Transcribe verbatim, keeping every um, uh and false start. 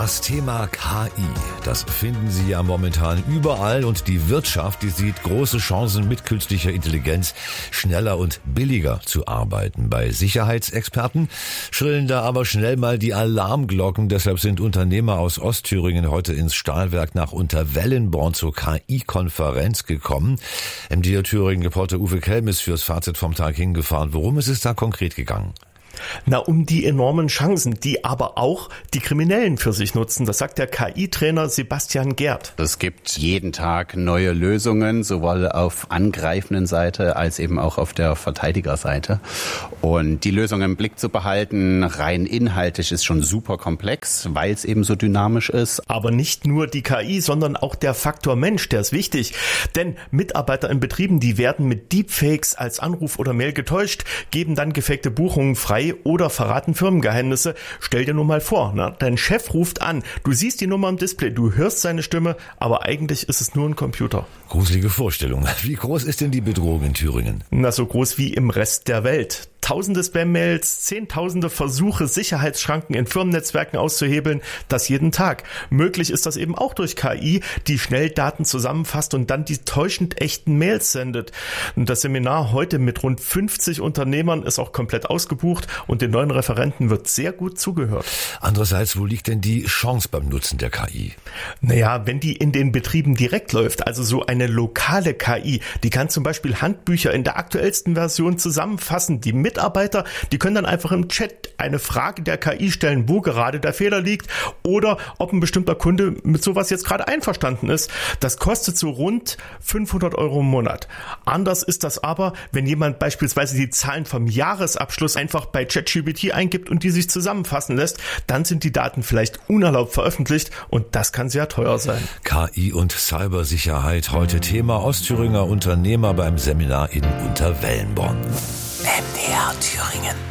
Das Thema K I, das finden Sie ja momentan überall und die Wirtschaft, die sieht große Chancen mit künstlicher Intelligenz schneller und billiger zu arbeiten. Bei Sicherheitsexperten schrillen da aber schnell mal die Alarmglocken. Deshalb sind Unternehmer aus Ostthüringen heute ins Stahlwerk nach Unterwellenborn zur K I-Konferenz gekommen. M D R Thüringen-Reporter Uwe Kelm ist fürs Fazit vom Tag hingefahren. Worum ist es da konkret gegangen? Na, um die enormen Chancen, die aber auch die Kriminellen für sich nutzen. Das sagt der K I-Trainer Sebastian Gerd. Es gibt jeden Tag neue Lösungen, sowohl auf angreifenden Seite als eben auch auf der Verteidigerseite. Und die Lösung im Blick zu behalten, rein inhaltlich, ist schon super komplex, weil es eben so dynamisch ist. Aber nicht nur die K I, sondern auch der Faktor Mensch, der ist wichtig. Denn Mitarbeiter in Betrieben, die werden mit Deepfakes als Anruf oder Mail getäuscht, geben dann gefakte Buchungen frei oder verraten Firmengeheimnisse. Stell dir nur mal vor, ne? Dein Chef ruft an, du siehst die Nummer im Display, du hörst seine Stimme, aber eigentlich ist es nur ein Computer. Gruselige Vorstellung. Wie groß ist denn die Bedrohung in Thüringen? Na, so groß wie im Rest der Welt. Tausende Spam-Mails, Zehntausende Versuche, Sicherheitsschranken in Firmennetzwerken auszuhebeln, das jeden Tag. Möglich ist das eben auch durch K I, die schnell Daten zusammenfasst und dann die täuschend echten Mails sendet. Und das Seminar heute mit rund fünfzig Unternehmern ist auch komplett ausgebucht und den neuen Referenten wird sehr gut zugehört. Andererseits, wo liegt denn die Chance beim Nutzen der K I? Naja, wenn die in den Betrieben direkt läuft, also so eine lokale K I, die kann zum Beispiel Handbücher in der aktuellsten Version zusammenfassen, die Mitarbeiter, die können dann einfach im Chat eine Frage der K I stellen, wo gerade der Fehler liegt oder ob ein bestimmter Kunde mit sowas jetzt gerade einverstanden ist. Das kostet so rund fünfhundert Euro im Monat. Anders ist das aber, wenn jemand beispielsweise die Zahlen vom Jahresabschluss einfach bei ChatGPT eingibt und die sich zusammenfassen lässt, dann sind die Daten vielleicht unerlaubt veröffentlicht und das kann sehr teuer sein. K I und Cybersicherheit, heute Thema. Ostthüringer Unternehmer beim Seminar in Unterwellenborn. M D R Thüringen.